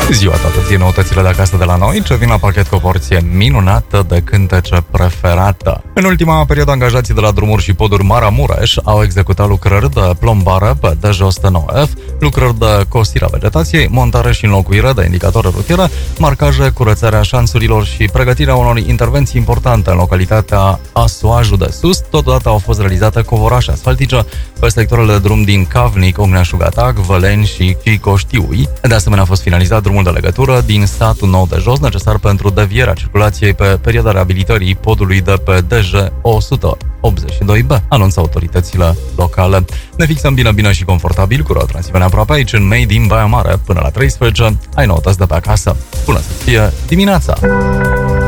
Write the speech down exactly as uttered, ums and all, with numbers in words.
Ziua toată ție, noutățile de acasă de la noi, ce vin la pachet cu o porție minunată de cântece preferată. În ultima perioadă, angajații de la drumuri și poduri Maramureș au executat lucrări de plombare pe D J o sută nouă F, lucrări de costire a vegetației, montare și înlocuire de indicatoare rutiere, marcaje, curățarea șanțurilor și pregătirea unor intervenții importante în localitatea Asuajul de Sus. Totodată au fost realizate covorașe asfaltice pe sectoarele de drum din Cavnic, Ognea-Șugatac, Văleni și Chicoștiui. De asemenea, a fost finalizat drumul de legătură din satul Nou de Jos, necesar pentru devierea circulației pe perioada reabilitării podului de pe D J o sută optzeci și doi B, anunță autoritățile locale. Ne fixăm bine, bine și confortabil cu Road Transilvania aproape aici în Made in Baia Mare până la treisprezece. Ai noutăți de pe acasă. Bună să fie dimineața!